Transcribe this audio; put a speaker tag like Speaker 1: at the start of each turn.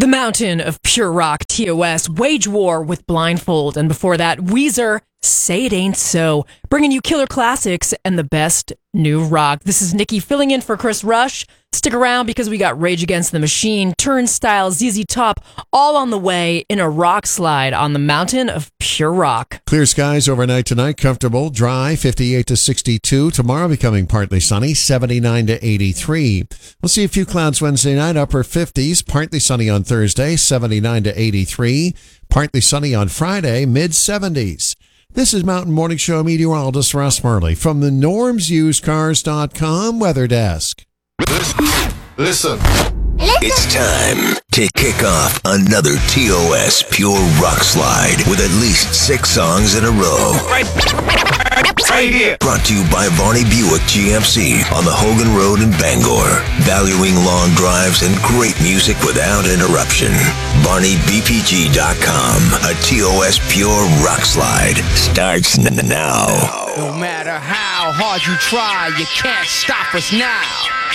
Speaker 1: The Mountain of Pure Rock, TOS, Wage War with Blindfold, and before that, Weezer, Say It Ain't So, bringing you killer classics and the best new rock. This is Nikki filling in for Chris Rush. Stick around because we got Rage Against the Machine, Turnstile, ZZ Top, all on the way in a rock slide on the Mountain of Pure Rock.
Speaker 2: Clear skies overnight tonight, comfortable, dry, 58 to 62. Tomorrow becoming partly sunny, 79 to 83. We'll see a few clouds Wednesday night, upper 50s, partly sunny on Thursday, 79 to 83. Partly sunny on Friday, mid 70s. This is Mountain Morning Show meteorologist Russ Murley from the normsusedcars.com weather desk.
Speaker 3: Listen. It's time to kick off another TOS Pure Rock Slide with at least 6 songs in a row. Right here. Brought to you by Varney Buick GMC on the Hogan Road in Bangor. Valuing long drives and great music without interruption. VarneyBPG.com. A TOS Pure Rock Slide starts now.
Speaker 4: No matter how hard you try, you can't stop us now.